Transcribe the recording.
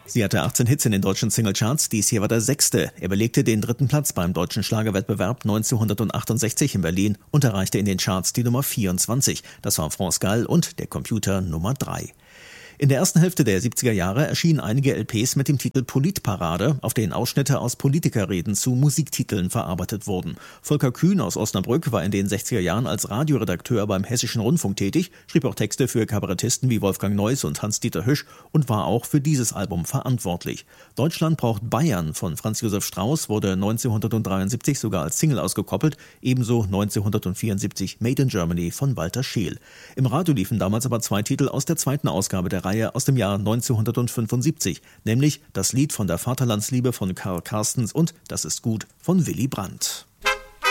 Sie hatte 18 Hits in den deutschen Singlecharts, dies hier war der 6. Er belegte den 3. Platz beim deutschen Schlagerwettbewerb 1968 in Berlin und erreichte in den Charts die Nummer 24. Das war France Gall und der Computer Nummer 3. In der ersten Hälfte der 70er Jahre erschienen einige LPs mit dem Titel Politparade, auf denen Ausschnitte aus Politikerreden zu Musiktiteln verarbeitet wurden. Volker Kühn aus Osnabrück war in den 60er Jahren als Radioredakteur beim Hessischen Rundfunk tätig, schrieb auch Texte für Kabarettisten wie Wolfgang Neuss und Hans-Dieter Hüsch und war auch für dieses Album verantwortlich. Deutschland braucht Bayern von Franz Josef Strauß wurde 1973 sogar als Single ausgekoppelt, ebenso 1974 Made in Germany von Walter Scheel. Im Radio liefen damals aber 2 Titel aus der zweiten Ausgabe der Reihe aus dem Jahr 1975, nämlich das Lied von der Vaterlandsliebe von Karl Carstens und Das ist gut von Willy Brandt.